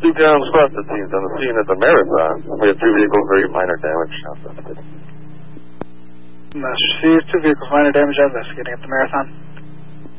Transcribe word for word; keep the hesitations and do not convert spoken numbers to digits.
Two ground squad teams on the scene at the marathon. We have two vehicles, very minor damage. Master C, two vehicles, minor damage, investigating at the marathon.